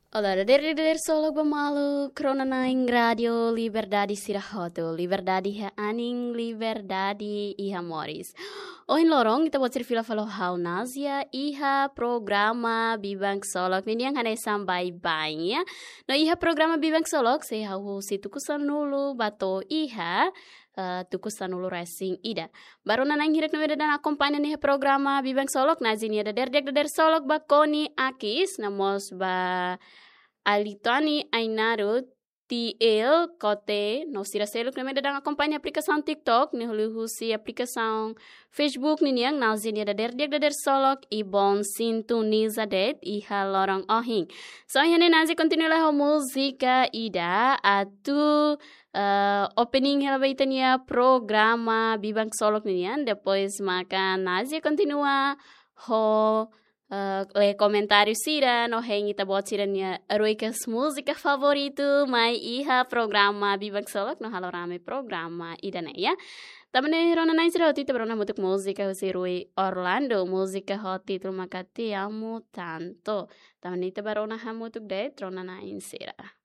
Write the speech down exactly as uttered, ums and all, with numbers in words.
Olá, dari dari Solo Bamalu, Krona Naing Radio Liberdade Sirahoto, Liberdade ha Aning, Liberdade iha Moris. Ohin lorong kita buat sirvila falo hau nazia iha programa Bibang Solok ini yang hanai sampai banyak. No iha programa Bibang Solok saya hau situ kusan nulu bato iha uh, tukusan nulu racing ida. Baru nanang hirak na dan akompanyan iha programa Bibang Solok nazini ada der der der Solok bakoni akis namos ba Alitani Ainaro T L Kote no sira seluk na medang acompanha aplicação TikTok ni huluhusi aplicação Facebook ni yang nazin ya der der der solok i bon sintoniza det i halorang ohing. So yani nazi continue la música ida atu uh, opening helabaitania programa Bibang Solok ni yan depois maka nazi continua ho Uh, le comentário sira no hengi tabot sira nia aruikas música favorito mai iha programa Bibang Solok no halorame programa idane ya tamane rona nai sira hoti tabrona mutuk música hosirui Orlando música hoti tu makati amo tanto tamane tabarona hamutuk de trona nai sira